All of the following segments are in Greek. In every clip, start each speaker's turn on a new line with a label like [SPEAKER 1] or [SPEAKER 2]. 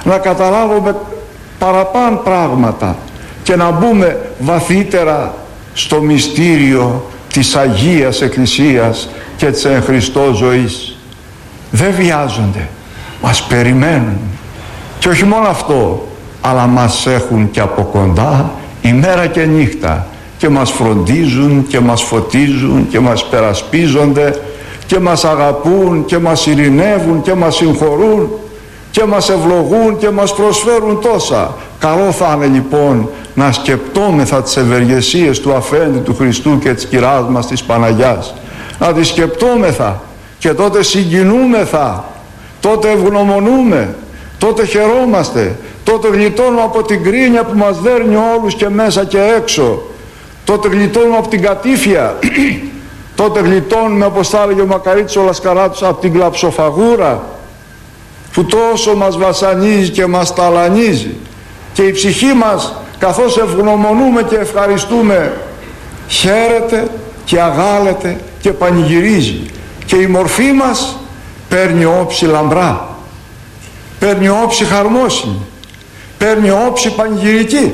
[SPEAKER 1] να καταλάβουμε παραπάνω πράγματα και να μπούμε βαθύτερα στο μυστήριο της Αγίας Εκκλησίας και της εν Χριστώ ζωής. Δεν βιάζονται, μας περιμένουν, και όχι μόνο αυτό, αλλά μας έχουν και από κοντά ημέρα και νύχτα και μας φροντίζουν και μας φωτίζουν και μας περασπίζονται και μας αγαπούν και μας ειρηνεύουν και μας συγχωρούν και μας ευλογούν και μας προσφέρουν τόσα. Καλό θα είναι λοιπόν να σκεπτόμεθα τις ευεργεσίες του Αφέντη του Χριστού και της κυράς μας της Παναγιάς, να τις σκεπτόμεθα, και τότε συγκινούμεθα, τότε ευγνωμονούμε, τότε χαιρόμαστε, τότε γλιτώνουμε από την κρίνια που μας δέρνει όλους και μέσα και έξω, τότε γλιτώνουμε από την κατήφια, τότε γλιτώνουμε, όπως θα έλεγε ο Μακαρίτης ο Λασκαράτος, από την κλαψοφαγούρα που τόσο μας βασανίζει και μας ταλανίζει, και η ψυχή μας, καθώς ευγνωμονούμε και ευχαριστούμε, χαίρεται και αγάλεται και πανηγυρίζει, και η μορφή μας παίρνει όψη λαμπρά, παίρνει όψη χαρμόσυνη, παίρνει όψη πανηγυρική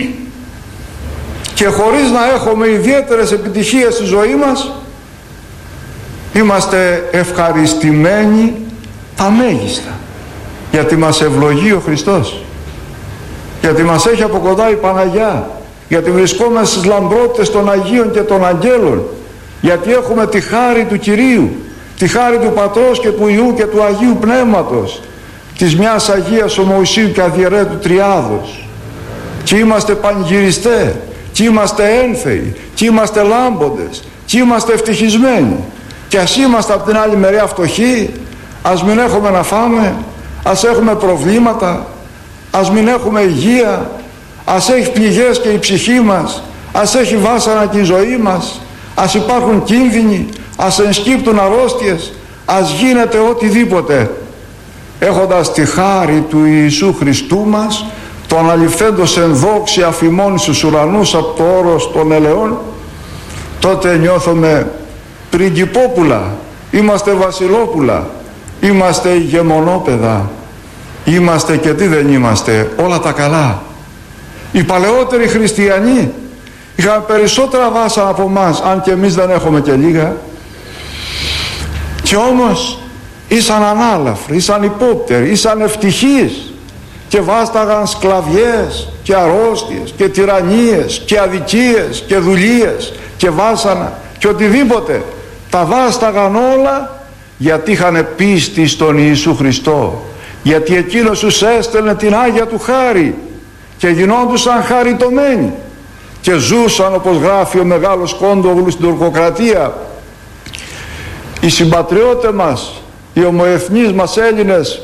[SPEAKER 1] και χωρίς να έχουμε ιδιαίτερες επιτυχίες στη ζωή μας, είμαστε ευχαριστημένοι τα μέγιστα, γιατί μας ευλογεί ο Χριστός, γιατί μας έχει από κοντά η Παναγιά, γιατί βρισκόμαστε στις λαμπρότητες των Αγίων και των Αγγέλων, γιατί έχουμε τη χάρη του Κυρίου, τη χάρη του Πατρός και του Υιού και του Αγίου Πνεύματος, της μιας Αγίας Ομοουσίου και Αδιαιρέτου Τριάδος, και είμαστε πανηγυριστές, και είμαστε ένθεοι, και είμαστε λάμποντες, και είμαστε ευτυχισμένοι. Και ας είμαστε από την άλλη μεριά φτωχοί, ας μην έχουμε να φάμε, ας έχουμε προβλήματα, ας μην έχουμε υγεία, ας έχει πληγές και η ψυχή μας, ας έχει βάσανα και η ζωή μας, ας υπάρχουν κίνδυνοι, ας ενσκύπτουν αρρώστιες, ας γίνεται οτιδήποτε, έχοντας τη χάρη του Ιησού Χριστού μας, το αναληφθέντος εν δόξη αφημών στους ουρανούς από το όρος των ελαιών, τότε νιώθουμε πριγκιπόπουλα, είμαστε βασιλόπουλα, είμαστε ηγεμονόπαιδα, είμαστε και τι δεν είμαστε, όλα τα καλά. Οι παλαιότεροι χριστιανοί είχαν περισσότερα βάσανα από εμάς, αν και εμείς δεν έχουμε και λίγα, και όμως ήσαν ανάλαφροι, ήσαν υπόπτεροι, ήσαν ευτυχείς και βάσταγαν σκλαβιές και αρρώστιες και τυραννίες και αδικίες και δουλείες και βάσανα και οτιδήποτε. Τα βάσταγαν όλα γιατί είχαν πίστη στον Ιησού Χριστό, γιατί εκείνος τους έστελνε την Άγια του χάρη και γινόντουσαν χαριτωμένοι και ζούσαν, όπως γράφει ο μεγάλος Κόντογλου στην Τουρκοκρατία, οι συμπατριώτες μας, οι ομοεθνείς μας Έλληνες,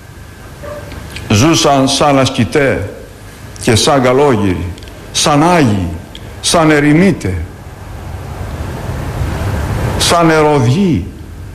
[SPEAKER 1] ζούσαν σαν ασκητέ και σαν καλόγυροι, σαν Άγιοι, σαν ερημίτε, σαν ερωδιοί,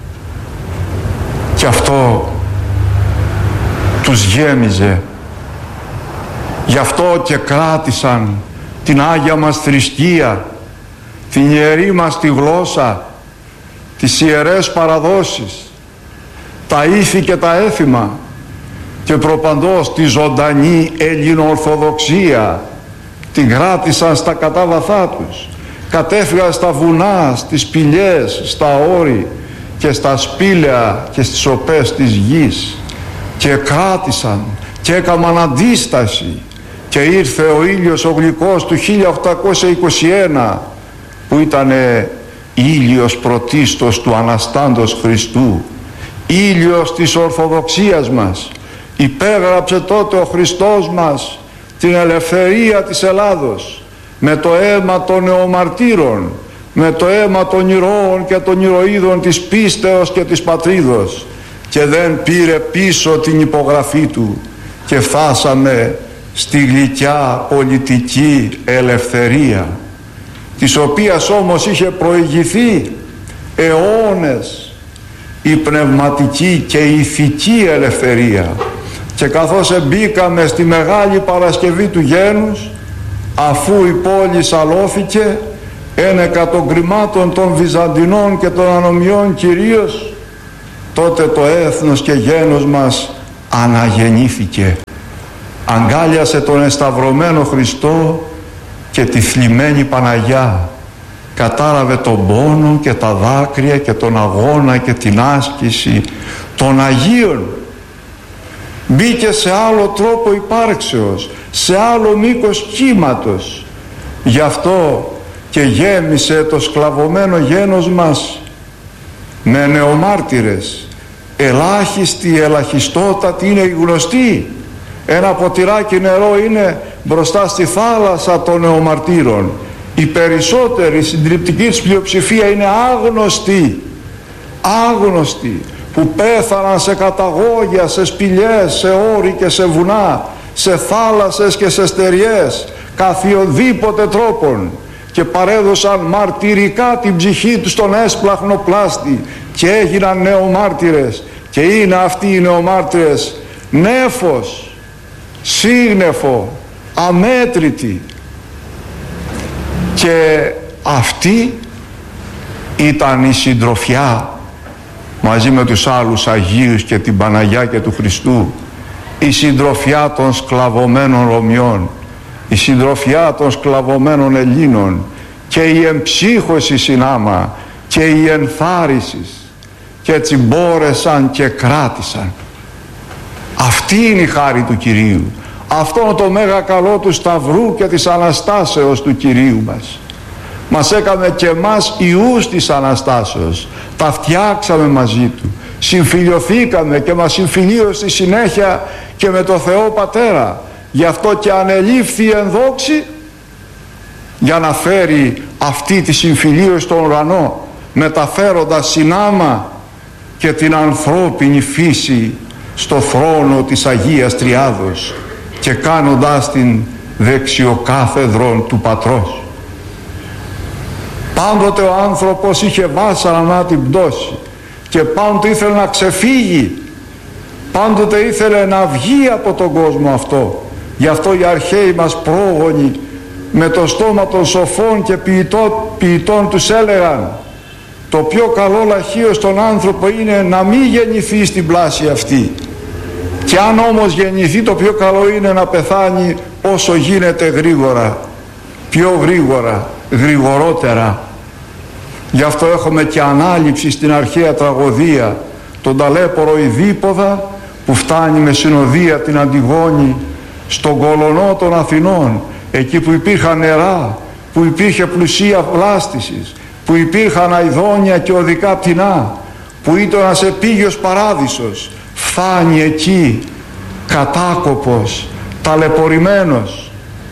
[SPEAKER 1] και αυτό τους γέμιζε. Γι' αυτό και κράτησαν την Άγια μας θρησκεία, την ιερή μας τη γλώσσα, τις ιερές παραδόσεις, τα ήθη και τα έθιμα, και προπαντός τη ζωντανή Ελληνοορθοδοξία την κράτησαν στα κατάβαθά τους, κατέφυγαν στα βουνά, στις σπηλιές, στα όρη και στα σπήλαια και στις οπές της γης, και κράτησαν και έκαναν αντίσταση, και ήρθε ο ήλιος ο γλυκός του 1821 που ήταν ήλιος πρωτίστως του Αναστάντος Χριστού, ήλιος της Ορθοδοξίας μας. Υπέγραψε τότε ο Χριστός μας την ελευθερία της Ελλάδος με το αίμα των νεομαρτύρων, με το αίμα των ηρώων και των ηρωίδων της πίστεως και της πατρίδος, και δεν πήρε πίσω την υπογραφή του, και φτάσαμε στη γλυκιά πολιτική ελευθερία, της οποίας όμως είχε προηγηθεί αιώνες η πνευματική και η ηθική ελευθερία. Και καθώς εμπήκαμε στη Μεγάλη Παρασκευή του Γένους, αφού η πόλη σαλώθηκε ένεκα των κρυμάτων των Βυζαντινών και των ανομιών κυρίως, τότε το έθνος και γένος μας αναγεννήθηκε. αγκάλιασε τον εσταυρωμένο Χριστό και τη θλιμμένη Παναγιά. Κατάλαβε τον πόνο και τα δάκρυα και τον αγώνα και την άσκηση των Αγίων. Μπήκε σε άλλο τρόπο υπάρξεως, σε άλλο μήκος κύματος. Γι' αυτό και γέμισε το σκλαβωμένο γένος μας με νεομάρτυρες. Ελάχιστοι, ελαχιστότατοι είναι οι γνωστοί. Ένα ποτηράκι νερό είναι μπροστά στη θάλασσα των νεομαρτύρων. Οι περισσότεροι, η συντριπτική της πλειοψηφία είναι άγνωστοι. Άγνωστοι που πέθαναν σε καταγόγια, σε σπηλιές, σε όρη και σε βουνά, σε θάλασσες και σε στεριές, καθιοδήποτε τρόπον, και παρέδωσαν μαρτυρικά την ψυχή τους στον έσπλαχνο πλάστη και έγιναν νεομάρτυρες. Και είναι αυτοί οι νεομάρτυρες νέφος, σύγνεφο, αμέτρητοι. Και αυτή ήταν η συντροφιά μαζί με τους άλλους Αγίους και την Παναγιά και του Χριστού, η συντροφιά των σκλαβωμένων Ρωμιών, η συντροφιά των σκλαβωμένων Ελλήνων, και η εμψύχωση συνάμα και η ενθάρρυση, και έτσι μπόρεσαν και κράτησαν. Αυτή είναι η χάρη του Κυρίου. Αυτό είναι το μέγα καλό του Σταυρού και της Αναστάσεως του Κυρίου μας. Μας έκαμε και εμάς ιούς της Αναστάσεως. Τα φτιάξαμε μαζί του. Συμφιλιωθήκαμε και μας συμφιλίωσε στη συνέχεια και με το Θεό Πατέρα. Γι' αυτό και ανελήφθη εν δόξη, για να φέρει αυτή τη συμφιλίωση στον ουρανό, μεταφέροντας συνάμα και την ανθρώπινη φύση στο θρόνο της Αγίας Τριάδος και κάνοντας την δεξιοκάθεδρον του Πατρός. Πάντοτε ο άνθρωπος είχε βάσανα να την πτώσει και πάντοτε ήθελε να ξεφύγει, πάντοτε ήθελε να βγει από τον κόσμο αυτό. Γι' αυτό οι αρχαίοι μας πρόγονοι με το στόμα των σοφών και ποιητών τους έλεγαν: το πιο καλό λαχείο στον άνθρωπο είναι να μην γεννηθεί στην πλάση αυτή, και αν όμως γεννηθεί, το πιο καλό είναι να πεθάνει όσο γίνεται γρήγορα, πιο γρήγορα, γρηγορότερα. Γι' αυτό έχουμε και ανάληψη στην αρχαία τραγωδία τον ταλέπορο Ιδίποδα που φτάνει με συνοδεία την Αντιγόνη στον κολονό των Αθηνών, εκεί που υπήρχαν νερά, που υπήρχε πλουσία βλάστησης, που υπήρχαν αηδόνια και οδικά πτηνά, που ήταν ένας επίγειος παράδεισος. Φτάνει εκεί κατάκοπος, ταλαιπωρημένος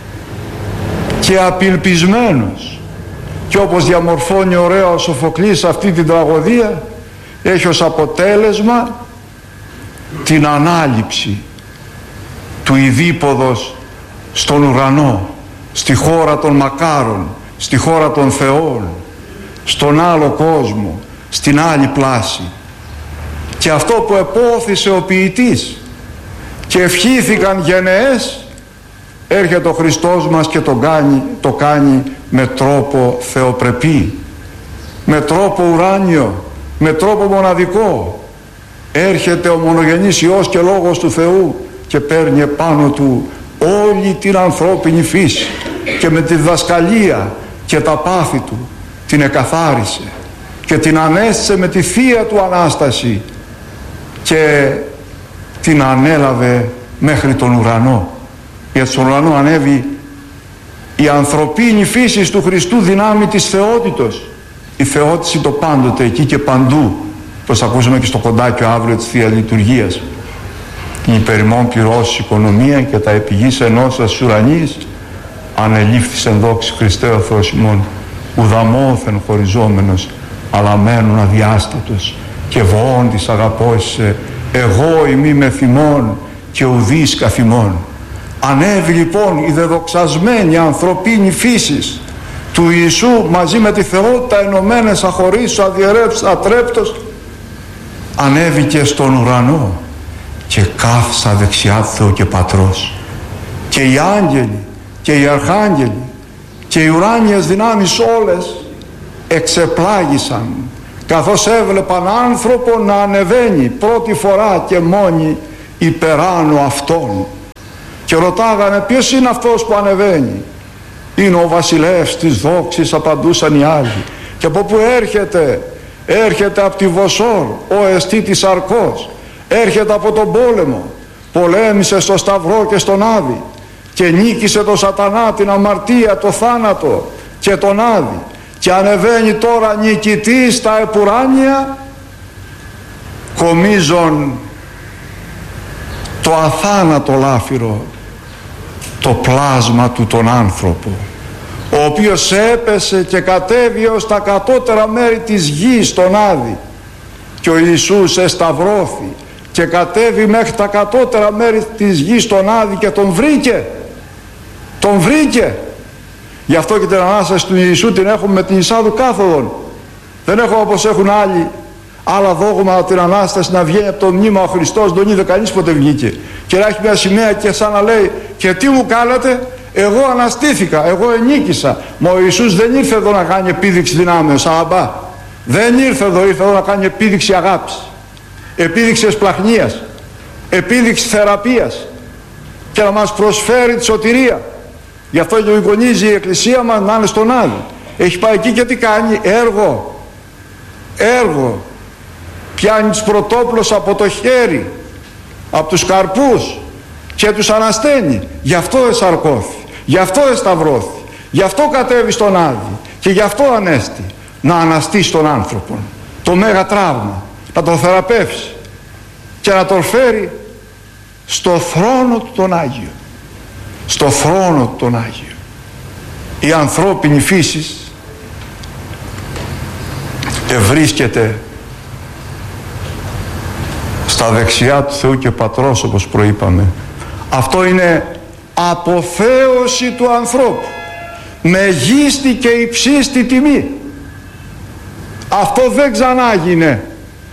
[SPEAKER 1] και απελπισμένος, και όπως διαμορφώνει ωραία ο Σοφοκλής αυτή την τραγωδία, έχει ως αποτέλεσμα την ανάληψη του Ιδίποδος στον ουρανό, στη χώρα των μακάρων, στη χώρα των θεών, στον άλλο κόσμο, στην άλλη πλάση. Και αυτό που επόθησε ο ποιητής και ευχήθηκαν γενναίες, έρχεται ο Χριστός μας και το κάνει με τρόπο θεοπρεπή, με τρόπο ουράνιο, με τρόπο μοναδικό. Έρχεται ο μονογενής Υιός και Λόγος του Θεού και παίρνει επάνω του όλη την ανθρώπινη φύση και με τη διδασκαλία και τα πάθη του την εκαθάρισε και την ανέστησε με τη Θεία του Ανάσταση και την ανέλαβε μέχρι τον ουρανό. Γιατί στον ουρανό ανέβη η ανθρωπίνη φύση του Χριστού, δυνάμει της θεότητος. Η θεότηση το πάντοτε εκεί και παντού, όπως ακούσαμε και στο κοντάκιο αύριο της Θείας Λειτουργίας. Η υπερημών πυρός οικονομία και τα επιγής ενώσας ουρανής ανελήφθης εν δόξη Χριστέ ο Θεός ημών, ουδαμόθεν χωριζόμενος, αλλά μένουν αδιάστατος και βοώντης αγαπώσε, εγώ ημί με θυμών και ουδείς καθημών. Ανέβη λοιπόν η δεδοξασμένη ανθρωπίνη φύσης του Ιησού μαζί με τη θεότητα ενωμένες αχωρίσου αδιαιρέψεις ατρέπτος, ανέβηκε στον ουρανό και κάθισα δεξιά του Θεού και Πατρός. Και οι άγγελοι και οι αρχάγγελοι και οι ουράνιες δυνάμεις όλες εξεπλάγησαν καθώς έβλεπαν άνθρωπο να ανεβαίνει πρώτη φορά και μόνη υπεράνω αυτόν. και ρωτάγανε ποιος είναι αυτός που ανεβαίνει. Είναι ο βασιλεύς της δόξης, απαντούσαν οι άλλοι. Και από πού έρχεται? Έρχεται από τη Βοσόρ, ο αισθήτης Αρκός. Έρχεται από τον πόλεμο, πολέμησε στο Σταυρό και στον Άδη και νίκησε τον σατανά, την αμαρτία, το θάνατο και τον Άδη, και ανεβαίνει τώρα νικητής στα επουράνια, κομίζον το αθάνατο λάφυρο, το πλάσμα του τον άνθρωπο, ο οποίος έπεσε και κατέβη ως τα κατώτερα μέρη της γης στον Άδη, και ο Ιησούς εσταυρώθη και κατέβη μέχρι τα κατώτερα μέρη της γης στον Άδη και τον βρήκε. Τον βρήκε. Γι' αυτό και την Ανάσταση του Ιησού την έχουμε με την εισάδου κάθοδον. Δεν έχουμε όπως έχουν άλλα δόγματα την Ανάσταση να βγαίνει από το μνήμα ο Χριστός. Δεν είδε κανείς ποτέ βγήκε. Και να έχει μια σημαία και σαν να λέει, και τι μου κάνατε? Εγώ αναστήθηκα, εγώ ενίκησα. Μα ο Ιησούς δεν ήρθε εδώ να κάνει επίδειξη δυνάμεως, αμπά. Δεν ήρθε εδώ, ήρθε εδώ να κάνει επίδειξη αγάπης, επίδειξη εσπλαχνίας, επίδειξη θεραπείας, και να μας προσφέρει τη σωτηρία. Γι' αυτό και εικονίζει η Εκκλησία μας να είναι στον Άδη. Έχει πάει εκεί και τι κάνει? Έργο. Πιάνει τους πρωτόπλους από το χέρι, από τους καρπούς, και τους ανασταίνει. Γι' αυτό εσαρκώθη, γι' αυτό εσταυρώθη, γι' αυτό κατέβει στον Άδη και γι' αυτό ανέστη. Να αναστήσει τον άνθρωπο το μέγα τραύμα, να τον θεραπεύσει και να τον φέρει στο θρόνο του τον Άγιο. Στο θρόνο του τον Άγιο. Η ανθρώπινη φύση ευρίσκεται στα δεξιά του Θεού και Πατρός, όπως προείπαμε. Αυτό είναι αποθέωση του ανθρώπου, μεγίστη και υψίστη τιμή. Αυτό δεν ξανάγινε.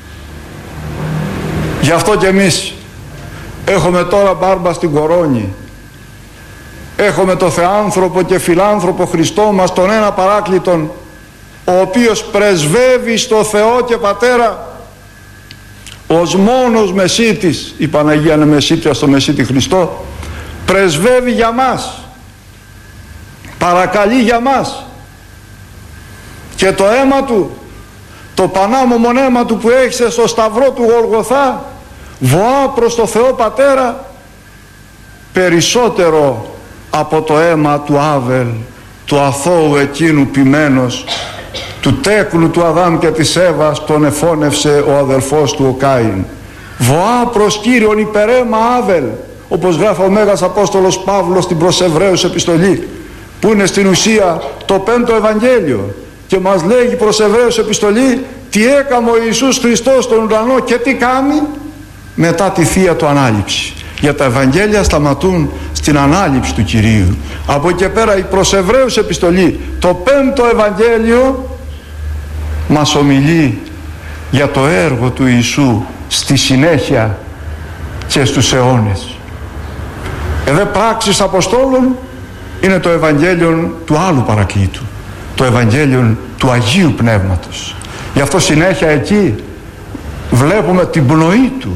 [SPEAKER 1] Γι' αυτό και εμείς έχουμε τώρα μπάρμπα στην κορώνη. Έχουμε το Θεάνθρωπο και Φιλάνθρωπο Χριστό μας, τον ένα παράκλητον, ο οποίος πρεσβεύει στο Θεό και Πατέρα ως μόνος Μεσίτης. Η Παναγία είναι Μεσίτρια στο Μεσίτη Χριστό. Πρεσβεύει για μας, παρακαλεί για μας, και το αίμα του, το πανάμωμον αίμα του που έχισε στο σταυρό του Γολγοθά, βοά προς το Θεό Πατέρα περισσότερο από το αίμα του Άβελ, του αθώου εκείνου ποιμένος, του τέκνου του Αδάμ και της Εύας, τον εφώνευσε ο αδελφός του ο Κάιν. Βοά προς Κύριον υπεραίμα Άβελ, όπως γράφει ο Μέγας Απόστολος Παύλος στην προς Εβραίους επιστολή, που είναι στην ουσία το πέμπτο Ευαγγέλιο, και μας λέγει προς Εβραίους επιστολή τι έκαμε ο Ιησούς Χριστός στον ουρανό και τι κάνει μετά τη Θεία του Ανάληψη. Για τα Ευαγγέλια σταματούν στην Ανάληψη του Κυρίου. Από εκεί πέρα η προς Εβραίους επιστολή, το πέμπτο Ευαγγέλιο, μας ομιλεί για το έργο του Ιησού στη συνέχεια και στους αιώνες. Εδώ πράξεις Αποστόλων είναι το Ευαγγέλιο του άλλου παρακλήτου, το Ευαγγέλιο του Αγίου Πνεύματος. Γι' αυτό συνέχεια εκεί βλέπουμε την πνοή του,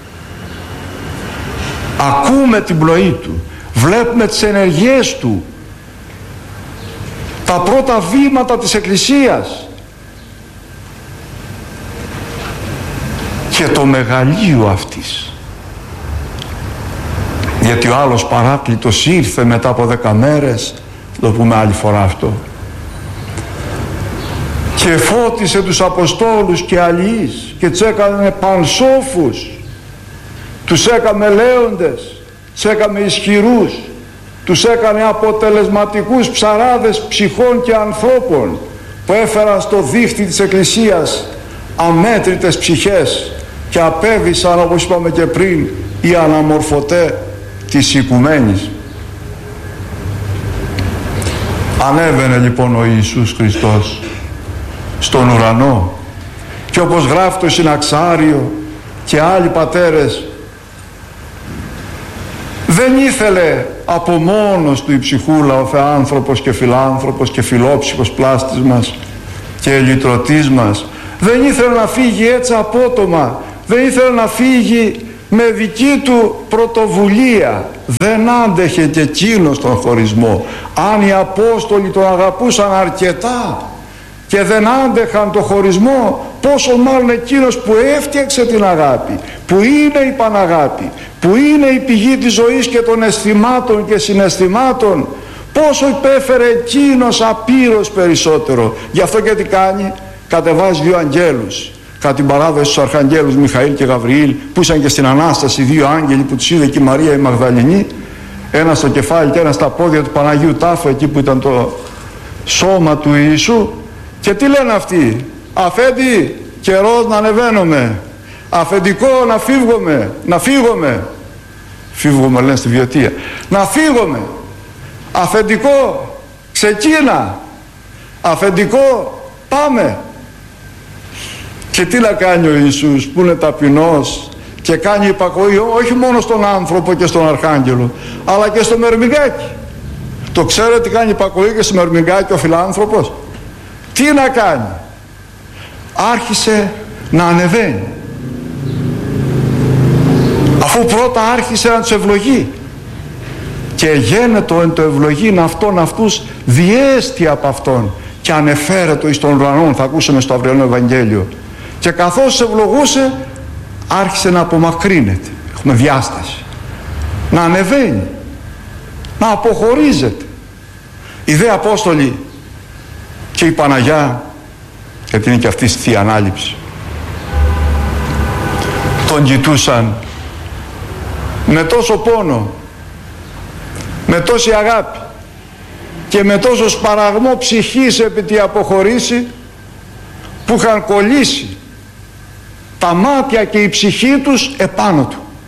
[SPEAKER 1] ακούμε την πνοή του, βλέπουμε τις ενεργειές του, τα πρώτα βήματα της Εκκλησίας και το μεγαλείο αυτής. Γιατί ο άλλος παράκλητος ήρθε μετά από 10 μέρες, το πούμε άλλη φορά αυτό, και φώτισε τους Αποστόλους και αλληλείς και τους έκανε πανσόφους, τους έκαμε λέοντες, τους έκαμε ισχυρούς, τους έκανε αποτελεσματικούς ψαράδες ψυχών και ανθρώπων, που έφεραν στο δίχτυ της Εκκλησίας αμέτρητες ψυχές και απέβησαν, όπως είπαμε και πριν, οι αναμορφωτέ της οικουμένης. Ανέβαινε λοιπόν ο Ιησούς Χριστός στον ουρανό, και όπως γράφει το Συναξάριο και άλλοι πατέρες, δεν ήθελε από μόνος του η ψυχούλα, ο Θεάνθρωπος και Φιλάνθρωπος και Φιλόψυχος πλάστης μας και λυτρωτής μας, δεν ήθελε να φύγει έτσι απότομα, δεν ήθελε να φύγει με δική του πρωτοβουλία. Δεν άντεχε και εκείνος τον χωρισμό. Αν οι Απόστολοι τον αγαπούσαν αρκετά και δεν άντεχαν τον χωρισμό, πόσο μάλλον εκείνος που έφτιαξε την αγάπη, που είναι η Παναγάπη, που είναι η πηγή της ζωής και των αισθημάτων και συναισθημάτων, πόσο υπέφερε εκείνος απείρως περισσότερο. Γι' αυτό και τι κάνει? Κατεβάζει δύο αγγέλους, κατά την παράδοση στους αρχαγγέλους Μιχαήλ και Γαβριήλ, που ήσαν και στην Ανάσταση δύο άγγελοι που τους είδε και η Μαρία η Μαγδαληνή, ένα στο κεφάλι και ένα στα πόδια του Παναγίου Τάφου, εκεί που ήταν το σώμα του Ιησού. Και τι λένε αυτοί? Αφέντη, καιρός να ανεβαίνουμε, αφεντικό να φύγουμε. Φύγουμε λένε στη Βιωτία. Να φύγουμε. Αφεντικό, ξεκίνα. Αφεντικό, πάμε. Και τι να κάνει ο Ιησούς που είναι ταπεινός και κάνει υπακοή όχι μόνο στον άνθρωπο και στον αρχάγγελο, αλλά και στο μερμηγκάκι. Το ξέρετε τι κάνει υπακοή και στο μερμηγκάκι ο φιλάνθρωπος? Τι να κάνει? Άρχισε να ανεβαίνει, αφού πρώτα άρχισε να τους ευλογεί. Και γένετο εν το ευλογήν αυτόν αυτούς διέστη από αυτόν και ανεφέρετο εις των ουρανών, θα ακούσουμε στο αυριανό Ευαγγέλιο. Και καθώς ευλογούσε άρχισε να απομακρύνεται, έχουμε διάσταση, να ανεβαίνει, να αποχωρίζεται. Οι δε Απόστολοι και η Παναγιά, γιατί είναι και αυτή στη Θεία Ανάληψη, τον κοιτούσαν με τόσο πόνο, με τόση αγάπη και με τόσο σπαραγμό ψυχής επί τη αποχωρήσει, που είχαν κολλήσει τα μάτια και η ψυχή τους επάνω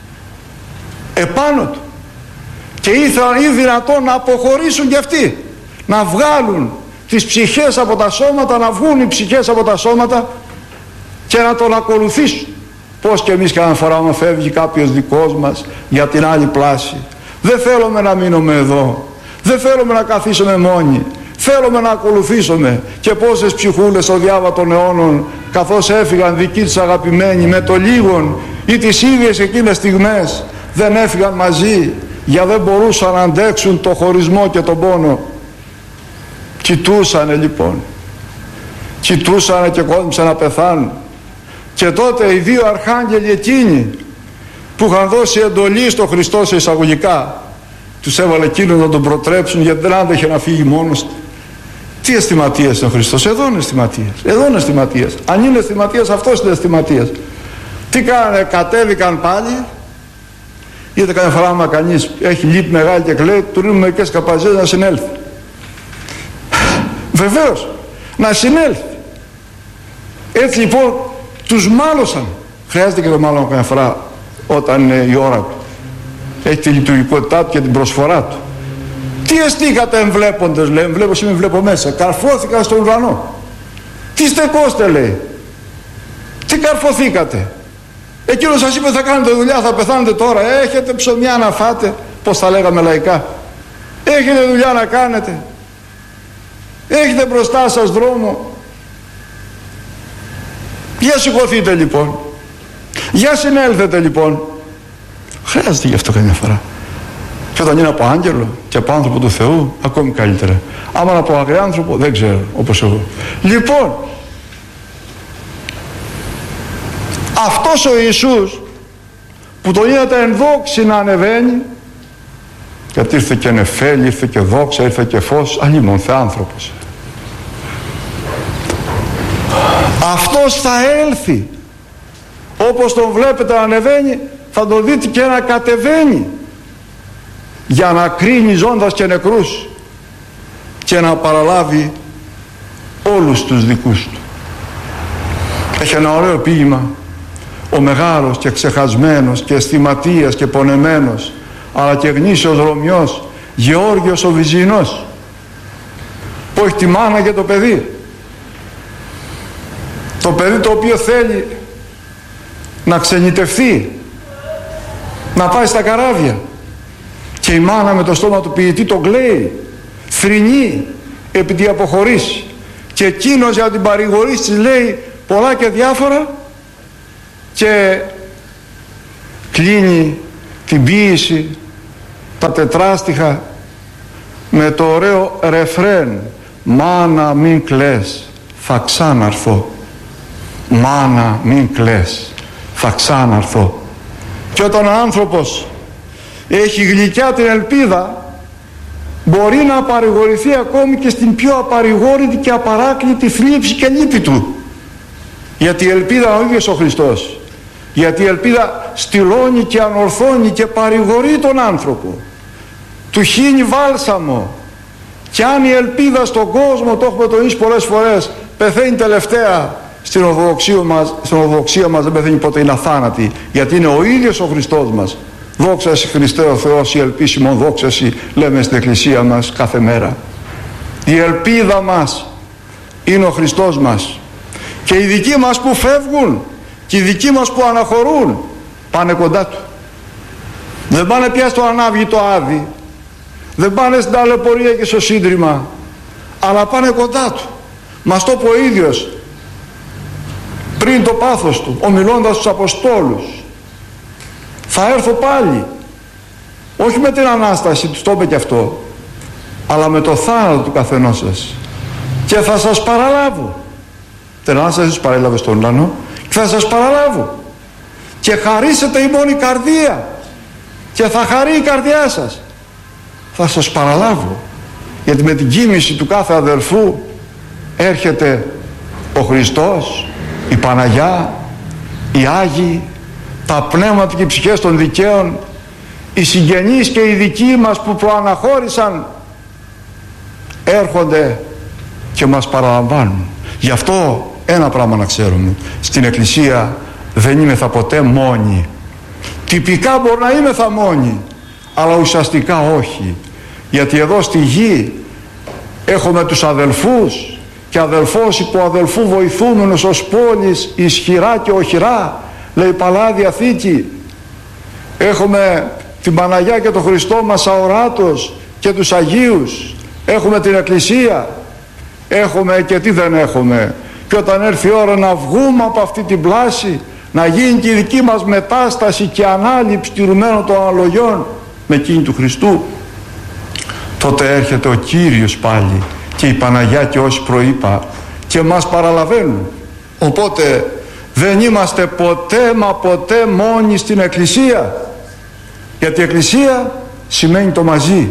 [SPEAKER 1] του, και ήθελαν ή δυνατόν να αποχωρήσουν κι αυτοί, να βγάλουν τις ψυχές από τα σώματα, να βγουν οι ψυχές από τα σώματα και να τον ακολουθήσουν. Πως και εμείς κάθε φορά όταν φεύγει κάποιος δικός μας για την άλλη πλάση, δεν θέλουμε να μείνουμε εδώ, δεν θέλουμε να καθίσουμε μόνοι, θέλουμε να ακολουθήσουμε. Και πόσες ψυχούλες στο διάβα των αιώνων, καθώς έφυγαν δικοί τους αγαπημένοι, με το λίγον ή τις ίδιες εκείνες στιγμές δεν έφυγαν μαζί, για δεν μπορούσαν να αντέξουν το χωρισμό και τον πόνο. Κοιτούσανε λοιπόν, κοιτούσανε και κόντυψαν να πεθάνουν. Και τότε οι δύο αρχάγγελοι εκείνοι που είχαν δώσει εντολή στο Χριστό σε εισαγωγικά, τους έβαλε εκείνους να τον προτρέψουν, γιατί δεν άντεχε να φύγει μόνος του. Τι αισθηματίας είναι ο Χριστός? Εδώ είναι αισθηματίας, εδώ είναι αισθηματίας. Αν είναι αισθηματίας, αυτός είναι αισθηματίας. Τι κάνανε? Κατέβηκαν πάλι. Είδατε καμιά φορά άμα κανείς έχει λύπη μεγάλη και κλαίει, του ρίχνουν μερικές καπαζές να συνέλθει. Βεβαίως, να συνέλθει. Έτσι λοιπόν τους μάλωσαν. Χρειάζεται και το μάλλον καμιά φορά όταν είναι η ώρα του. Έχει τη λειτουργικότητά του και την προσφορά του. Τι εστίκατε εμβλέποντες, λέει? Εμβλέπω σήμερα, βλέπω μέσα. Καρφώθηκα στον ουρανό. Τι στεκόστε, λέει? Τι καρφωθήκατε? Εκείνος σας είπε θα κάνετε δουλειά, θα πεθάνετε τώρα. Έχετε ψωμιά να φάτε, πως θα λέγαμε λαϊκά. Έχετε δουλειά να κάνετε. Έχετε μπροστά σας δρόμο. Για σηκωθείτε λοιπόν. Για συνέλθετε λοιπόν. Χρειάζεται γι' αυτό καμιά φορά. Και όταν είναι από άγγελο και από άνθρωπο του Θεού, ακόμη καλύτερα. Άμα είναι από αγριάνθρωπο, δεν ξέρω, όπως εγώ. Λοιπόν, αυτός ο Ιησούς που τον είδατε εν δόξη να ανεβαίνει, γιατί ήρθε και νεφέλη, ήρθε και δόξα, ήρθε και φως, αλλήμον θεάνθρωπος. Αυτός θα έλθει. Όπως τον βλέπετε να ανεβαίνει, θα τον δείτε και να κατεβαίνει, για να κρίνει ζώντας και νεκρούς και να παραλάβει όλους τους δικούς του. Έχει ένα ωραίο ποίημα ο μεγάλος και ξεχασμένος και αισθηματίας και πονεμένος, αλλά και γνήσιος Ρωμιός Γεώργιος ο Βυζινός, που έχει τη μάνα και το παιδί, το παιδί το οποίο θέλει να ξενιτευθεί, να πάει στα καράβια, και η μάνα με το στόμα του ποιητή τον κλαίει, θρηνεί επί τη αποχωρήσει, και εκείνος για την παρηγορήσει της λέει πολλά και διάφορα, και κλείνει την ποίηση, τα τετράστιχα, με το ωραίο ρεφρέν: «Μάνα μην κλαις, θα ξαναρθώ. Μάνα μην κλαις, θα ξαναρθώ». Και όταν ο άνθρωπος έχει γλυκιά την ελπίδα, μπορεί να παρηγορηθεί ακόμη και στην πιο απαρηγόρητη και απαράκλητη θλίψη και λύπη του, γιατί η ελπίδα ο ίδιος ο Χριστός, γιατί η ελπίδα στυλώνει και ανορθώνει και παρηγορεί τον άνθρωπο, του χύνει βάλσαμο. Και αν η ελπίδα στον κόσμο, το έχουμε τονίσει πολλές φορές, πεθαίνει τελευταία, στην Ορθοδοξία μας δεν πεθαίνει ποτέ, είναι αθάνατη, γιατί είναι ο ίδιος ο Χριστός μας. «Δόξα εσύ Χριστέ ο Θεός, η ελπίσιμον δόξα εσύ», λέμε στην Εκκλησία μας κάθε μέρα. Η ελπίδα μας είναι ο Χριστός μας. Και οι δικοί μας που φεύγουν και οι δικοί μας που αναχωρούν πάνε κοντά Του. Δεν πάνε πια στο ανάβγητο άδει, δεν πάνε στην ταλαιπωρία και στο σύντριμα, αλλά πάνε κοντά Του. Μας το είπε ο ίδιος πριν το πάθος Του, ομιλώντας στους Αποστόλους: «Θα έρθω πάλι, όχι με την Ανάσταση», τους το είπε και αυτό, «αλλά με το θάνατο του καθενός σας, και θα σας παραλάβω». Την Ανάσταση τους παρέλαβε στον ουρανό, «και θα σας παραλάβω και χαρίσετε ημών η καρδία, και θα χαρεί η καρδιά σας». Θα σας παραλάβω, γιατί με την κοίμηση του κάθε αδελφού έρχεται ο Χριστός, η Παναγιά, οι Άγιοι, τα πνεύματα και οι ψυχές των δικαίων, οι συγγενείς και οι δικοί μας που προαναχώρησαν, έρχονται και μας παραλαμβάνουν. Γι' αυτό ένα πράγμα να ξέρουμε: στην Εκκλησία δεν είμεθα ποτέ μόνοι. Τυπικά μπορεί να είμεθα μόνοι, αλλά ουσιαστικά όχι, γιατί εδώ στη γη έχουμε τους αδελφούς, και αδελφός υπό αδελφού βοηθούμενος ως πόλης ισχυρά και οχυρά, λέει η Παλαιά Διαθήκη. Έχουμε την Παναγιά και τον Χριστό μας αοράτος και τους Αγίους, έχουμε την Εκκλησία, έχουμε και τι δεν έχουμε. Και όταν έρθει η ώρα να βγούμε από αυτή την πλάση, να γίνει και η δική μας μετάσταση και ανάληψη τηρουμένων των αναλογιών με εκείνη του Χριστού, τότε έρχεται ο Κύριος πάλι και η Παναγιά και όσοι προείπα και μας παραλαβαίνουν. Οπότε δεν είμαστε ποτέ μα ποτέ μόνοι στην Εκκλησία, γιατί η Εκκλησία σημαίνει το μαζί.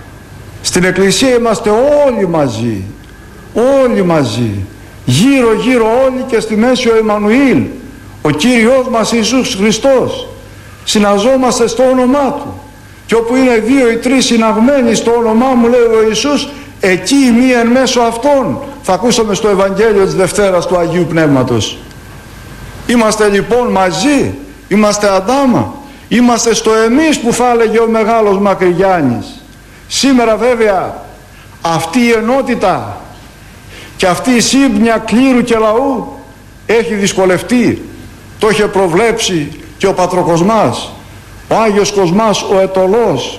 [SPEAKER 1] Στην Εκκλησία είμαστε όλοι μαζί, όλοι μαζί, γύρω γύρω όλοι, και στη μέση ο Εμμανουήλ, ο Κύριος μας Ιησούς Χριστός. Συναζόμαστε στο όνομά Του, και όπου είναι δύο ή τρεις συναγμένοι στο όνομά μου, λέει ο Ιησούς, εκεί η μία εν μέσω αυτών. Θα ακούσαμε στο Ευαγγέλιο της Δευτέρας του Αγίου Πνεύματος. Είμαστε λοιπόν μαζί, είμαστε αντάμα, είμαστε στο εμείς που θα έλεγε ο μεγάλος Μακρυγιάννης. Σήμερα βέβαια αυτή η ενότητα και αυτή η σύμπνοια κλήρου και λαού έχει δυσκολευτεί. Το είχε προβλέψει και ο Πατροκοσμάς, ο Άγιος Κοσμάς ο Αιτωλός,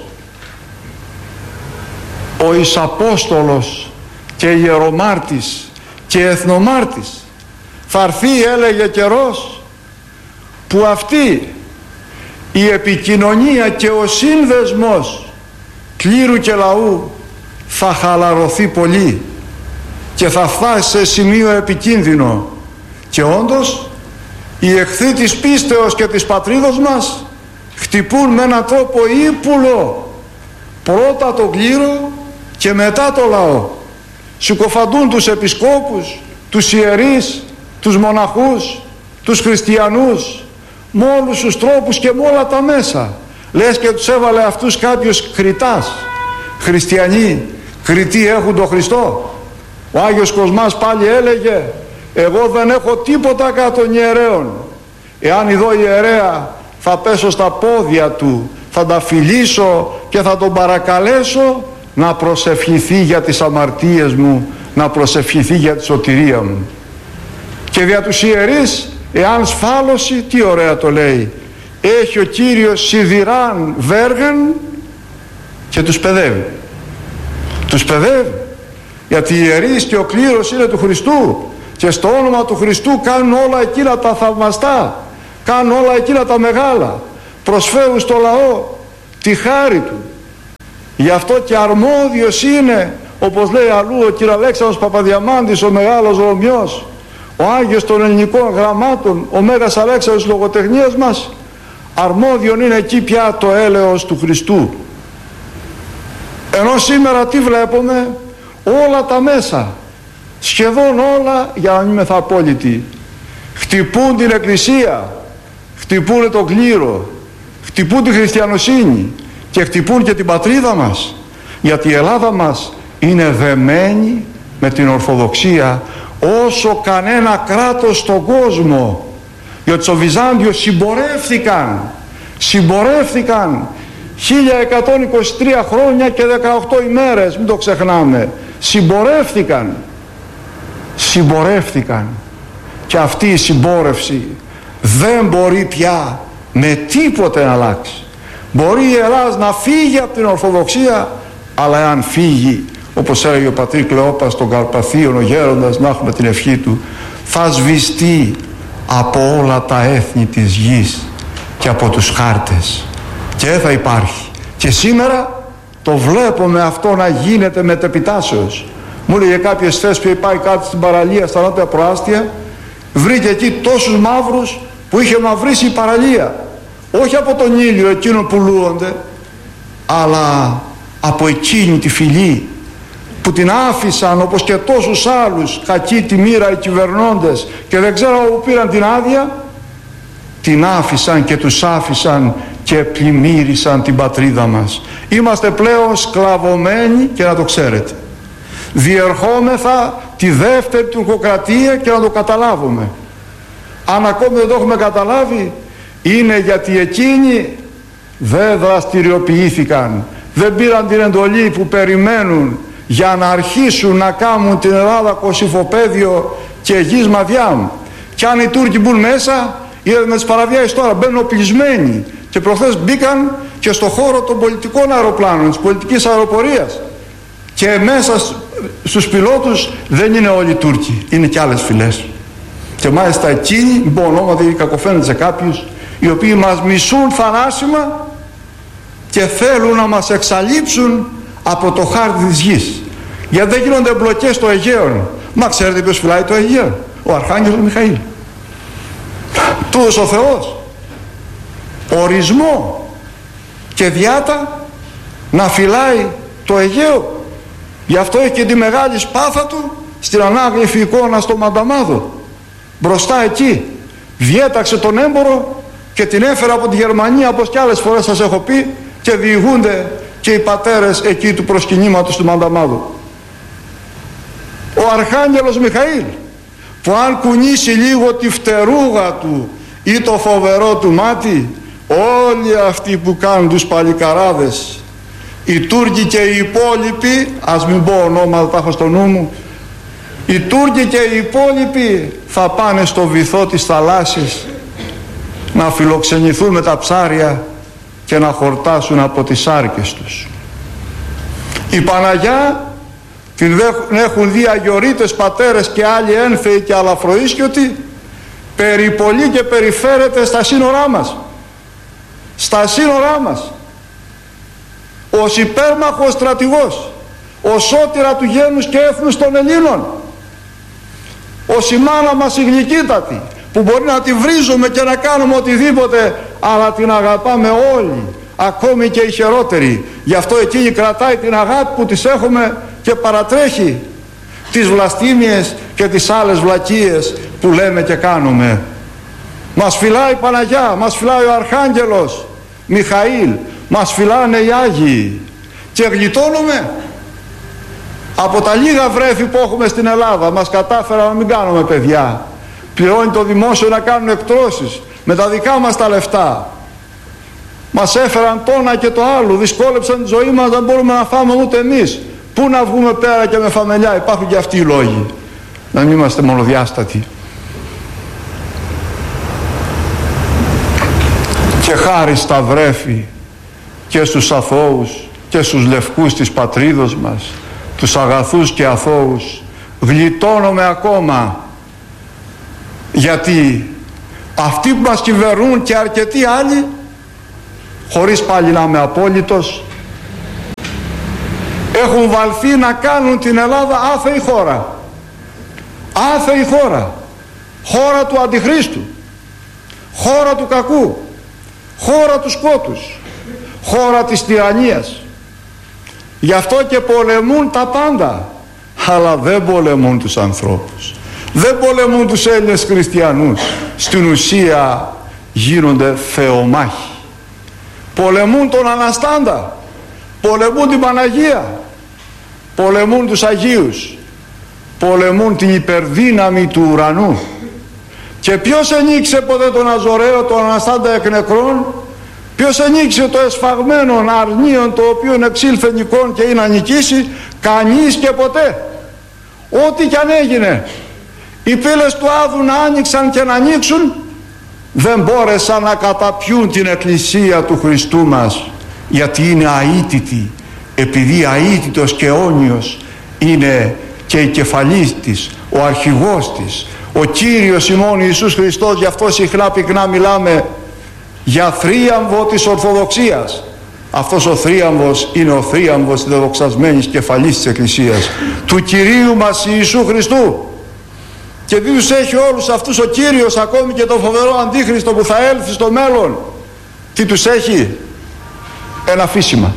[SPEAKER 1] ο Ισαπόστολος και ιερομάρτης και εθνομάρτης. Θα έρθει, έλεγε, καιρός που αυτή η επικοινωνία και ο σύνδεσμος κλήρου και λαού θα χαλαρωθεί πολύ και θα φτάσει σε σημείο επικίνδυνο. Και όντως οι εχθροί της πίστεως και της πατρίδος μας χτυπούν με έναν τρόπο ύπουλο πρώτα τον κλήρο και μετά το λαό. Συκοφαντούν τους επισκόπους, τους ιερείς, τους μοναχούς, τους χριστιανούς, με όλους τους τρόπους και με όλα τα μέσα. Λες και τους έβαλε αυτούς κάποιος κριτάς. Χριστιανοί, κριτοί έχουν τον Χριστό. Ο Άγιος Κοσμάς πάλι έλεγε: εγώ δεν έχω τίποτα κατά των ιερέων. Εάν ειδώ ιερέα, θα πέσω στα πόδια του, θα τα φιλήσω και θα τον παρακαλέσω να προσευχηθεί για τις αμαρτίες μου, να προσευχηθεί για τη σωτηρία μου. Και δια τους ιερείς, εάν σφάλωση, τι ωραία το λέει, έχει ο Κύριος σιδηράν βέργαν και τους παιδεύει. Τους παιδεύει, γιατί οι ιερείς και ο κλήρος είναι του Χριστού, και στο όνομα του Χριστού κάνουν όλα εκείνα τα θαυμαστά, κάνουν όλα εκείνα τα μεγάλα. προσφέρουν στο λαό τη χάρη του. Γι' αυτό και αρμόδιος είναι, όπως λέει αλλού ο κ. Αλέξανδρος Παπαδιαμάντης, ο μεγάλος Ρωμιός, ο Άγιος των ελληνικών γραμμάτων, ο Μέγας Αλέξανδρος λογοτεχνίας μας, αρμόδιον είναι εκεί πια το έλεος του Χριστού. Ενώ σήμερα τι βλέπουμε? Όλα τα μέσα, σχεδόν όλα, για να μην μεθα απόλυτοι, χτυπούν την Εκκλησία, χτυπούν τον κλήρο, χτυπούν τη χριστιανοσύνη και χτυπούν και την πατρίδα μας, γιατί η Ελλάδα μας είναι δεμένη με την Ορθοδοξία όσο κανένα κράτος στον κόσμο. Γιατί στο Βυζάντιο συμπορεύθηκαν 1123 χρόνια και 18 ημέρες, μην το ξεχνάμε. Συμπορεύθηκαν. Και αυτή η συμπόρευση δεν μπορεί πια με τίποτε να αλλάξει. Μπορεί η Ελλάδα να φύγει από την Ορθοδοξία, αλλά εάν φύγει, όπως έλεγε ο πατήρ Κλεόπας των Καρπαθίων, ο γέροντας, να έχουμε την ευχή του, θα σβηστεί από όλα τα έθνη της γης και από τους χάρτες και δεν θα υπάρχει. Και σήμερα το βλέπουμε αυτό να γίνεται μετεπιτάσεως. Μου έλεγε κάποιες θέσεις που πάει κάτι στην παραλία, στα νότια προάστια, βρήκε εκεί τόσους μαύρους που είχε μαυρίσει η παραλία, όχι από τον ήλιο εκείνο που λούονται, αλλά από εκείνη τη φυλή που την άφησαν, όπως και τόσους άλλους, κακή τη μοίρα οι κυβερνώντες και δεν ξέρω που πήραν την άδεια, την άφησαν και τους άφησαν και πλημμύρισαν την πατρίδα μας. Είμαστε πλέον σκλαβωμένοι, και να το ξέρετε. Διερχόμεθα τη δεύτερη τουρκοκρατία, και να το καταλάβουμε. Αν ακόμη δεν το έχουμε καταλάβει, είναι γιατί εκείνοι δεν δραστηριοποιήθηκαν, δεν πήραν την εντολή που περιμένουν για να αρχίσουν να κάνουν την Ελλάδα κοσυφοπαίδιο και γης μαδιάμ. Και αν οι Τούρκοι μπουν μέσα, είδατε με τις παραβιάσεις τώρα, μπαίνουν οπλισμένοι, και προχθές μπήκαν και στο χώρο των πολιτικών αεροπλάνων, της πολιτικής αεροπορίας, και μέσα στους πιλότους δεν είναι όλοι Τούρκοι, είναι και άλλες φυλές. Και μάλιστα εκείνοι, μην πω ονόματα ή κακοφαίνεται σε κάποιους, οι οποίοι μας μισούν θανάσιμα και θέλουν να μας εξαλείψουν από το χάρτη της γης. Γιατί δεν γίνονται εμπλοκές στο Αιγαίο. Μα ξέρετε ποιος φυλάει το Αιγαίο? Ο Αρχάγγελος Μιχαήλ. Τούτος ο Θεός ορισμό και διάτα να φυλάει το Αιγαίο. Γι' αυτό έχει και τη μεγάλη σπάθα του στην ανάγλυφη εικόνα στο Μανταμάδο. Μπροστά εκεί διέταξε τον έμπορο και την έφερε από τη Γερμανία, όπως και άλλες φορές σας έχω πει, και διηγούνται και οι πατέρες εκεί του προσκυνήματος του Μανταμάδου. Ο Αρχάγγελος Μιχαήλ, που αν κουνήσει λίγο τη φτερούγα του ή το φοβερό του μάτι, όλοι αυτοί που κάνουν τους παλικαράδες, οι Τούρκοι και οι υπόλοιποι, ας μην πω ονόματα, τα έχω στο νου μου, οι Τούρκοι και οι υπόλοιποι θα πάνε στο βυθό της θαλάσσης να φιλοξενηθούν με τα ψάρια και να χορτάσουν από τις άρκες τους. Η Παναγιά την έχουν δει αγιορείτες πατέρες και άλλοι ένθεοι και αλαφροίσκιωτοι, περιπολεί και περιφέρεται στα σύνορά μας. Στα σύνορά μας. Ως υπέρμαχος στρατηγός, ως σώτηρα του γένους και έθνους των Ελλήνων, ως η μάνα μας η γλυκύτατη, που μπορεί να τη βρίζουμε και να κάνουμε οτιδήποτε, αλλά την αγαπάμε όλοι, ακόμη και οι χειρότεροι. Γι' αυτό εκείνη κρατάει την αγάπη που της έχουμε και παρατρέχει τις βλαστήμιες και τις άλλες βλακίες που λέμε και κάνουμε. Μας φυλάει η Παναγιά, μας φυλάει ο Αρχάγγελος Μιχαήλ, μας φυλάνε οι Άγιοι, και γλιτώνουμε. Από τα λίγα βρέφη που έχουμε στην Ελλάδα μας κατάφερα να μην κάνουμε παιδιά. Πληρώνει το δημόσιο να κάνουν εκτρώσεις με τα δικά μας τα λεφτά. Μας έφεραν το ένα και το άλλο, δυσκόλεψαν τη ζωή μας, δεν μπορούμε να φάμε ούτε εμείς. Πού να βγούμε πέρα και με φαμελιά? Υπάρχουν και αυτοί οι λόγοι. Να μην είμαστε μονοδιάστατοι. Και χάρη στα βρέφη και στους αθώους και στους λευκούς της πατρίδος μας, τους αγαθούς και αθώους, γλιτώνουμε ακόμα. Γιατί αυτοί που μας κυβερνούν και αρκετοί άλλοι χωρίς πάλι να είμαι απόλυτος, έχουν βαλθεί να κάνουν την Ελλάδα άθεη χώρα. Άθεη χώρα. Χώρα του Αντιχρίστου. Χώρα του κακού. Χώρα του σκότους. Χώρα της τυραννίας. Γι' αυτό και πολεμούν τα πάντα. Αλλά δεν πολεμούν τους ανθρώπους. Δεν πολεμούν τους Έλληνες χριστιανούς. Στην ουσία γίνονται θεομάχοι. Πολεμούν τον Αναστάντα. Πολεμούν την Παναγία. Πολεμούν τους Αγίους. Πολεμούν την υπερδύναμη του ουρανού. Και ποιος ενίκησε ποτέ τον Αζωραίο, τον Αναστάντα εκ νεκρών? Ποιος ενίκησε το εσφαγμένον αρνίον, το οποίο εξήλθε νικών και είναι να νικήσει? Κανείς και ποτέ. Ό,τι κι αν έγινε, οι πύλες του Άδου να άνοιξαν και να ανοίξουν, δεν μπόρεσαν να καταπιούν την Εκκλησία του Χριστού μας, γιατί είναι αήτητη, επειδή αήτητος και αιώνιος είναι και η κεφαλής της, ο αρχηγός της, ο Κύριος ημών Ιησούς Χριστός. Γι' αυτό συχνά πυκνά μιλάμε για θρίαμβο της Ορθοδοξίας. Αυτός ο θρίαμβος είναι ο θρίαμβος της δοξασμένης κεφαλής της Εκκλησίας, του Κυρίου μας Ιησού Χριστού. Και τι τους έχει όλους αυτούς ο Κύριος, ακόμη και το φοβερό Αντίχριστο που θα έλθει στο μέλλον? Τι τους έχει? Ένα αφήσιμα.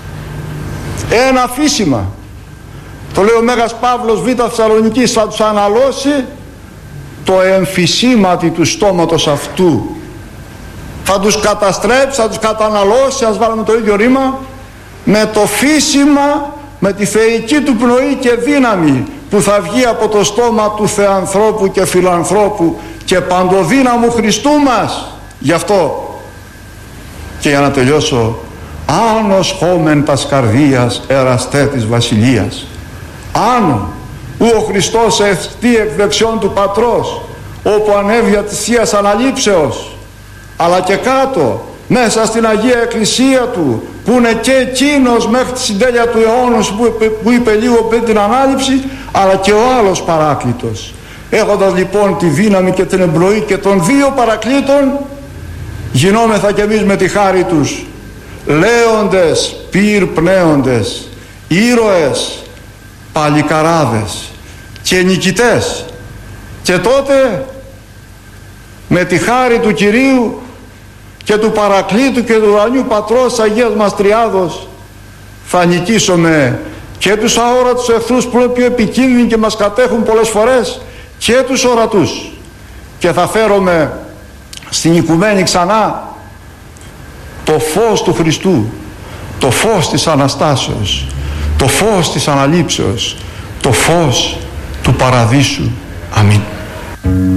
[SPEAKER 1] Ένα αφήσιμα. Το λέει ο Μέγας Παύλος Β' Θεσσαλονικής, θα τους αναλώσει το εμφυσίματι του στόματος αυτού. Θα τους καταστρέψει, θα τους καταναλώσει, ας βάλουμε το ίδιο ρήμα, με το φύσιμα, με τη θεϊκή του πνοή και δύναμη που θα βγει από το στόμα του θεανθρώπου και φιλανθρώπου και παντοδύναμου Χριστού μας. Γι' αυτό, και για να τελειώσω, άνος χόμεν τας καρδίας εραστέ της βασιλείας. Άνω ου ο Χριστός ευθύ εκ δεξιών του Πατρός, όπου ανέβεια της Θείας Αναλήψεως, αλλά και κάτω μέσα στην Αγία Εκκλησία του, που είναι και εκείνος μέχρι τη συντέλεια του αιώνος που είπε λίγο πριν την Ανάληψη, αλλά και ο άλλος Παράκλητος. Έχοντας λοιπόν τη δύναμη και την εμπλοή και των δύο Παρακλήτων, γινόμεθα κι εμείς με τη χάρη τους λέοντες, πυρπνέοντες, ήρωες, παλικαράδες και νικητές. Και τότε με τη χάρη του Κυρίου και του Παρακλήτου και του ουρανιού Πατρός της Αγίας μας Τριάδος θα νικήσουμε και τους αόρατους εχθρούς που είναι πιο επικίνδυνοι και μας κατέχουν πολλές φορές, και τους ορατούς, και θα φέρουμε στην οικουμένη ξανά το φως του Χριστού, το φως της Αναστάσεως, το φως της Αναλήψεως, το φως του Παραδείσου. Αμήν.